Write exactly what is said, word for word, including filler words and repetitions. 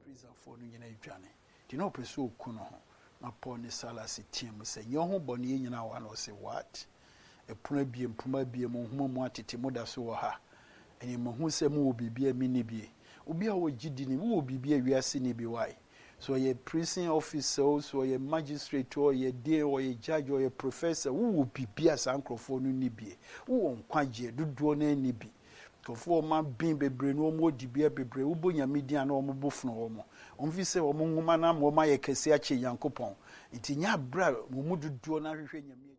prison for no nyina adwane di no peso oku no ho na Paul ne Silas team say nye ho bone nyina wa no say what e puna bie mpuma bie mo homa mu atete moda so wo ha eni mo hu se mo obibia mi ne bie obi a wo gidi ni wo obibia wiase ni bi why so ye prison officer so ye magistrate or ye day or ye judge or ye professor wo obibia sankrofo no ni bie wo nkwaje dodo na ni bi kofo ma bin bebre no mo dibia bebre wo bonya media na omo bofno wo mo onfi se wo mo nwoma na mo ma ye kese ache yankopon nti nya bra mo mu dodo na hwehwe nyame